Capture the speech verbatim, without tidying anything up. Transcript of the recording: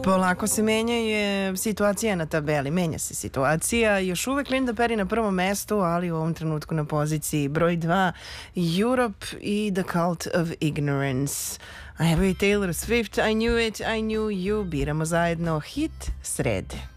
Polako se menja je situacija na tabeli, menja se situacija, još uvek Linda Perry na prvom mestu, ali u ovom trenutku na poziciji broj dva Europe i The Cult of Ignorance. A evo i Taylor Swift, I Knew It, I Knew You, biramo zajedno hit srede.